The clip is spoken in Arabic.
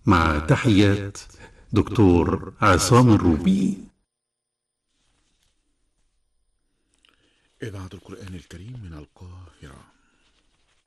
مع تحيات دكتور عصام الروبي. إذاعة القرآن الكريم من القاهرة.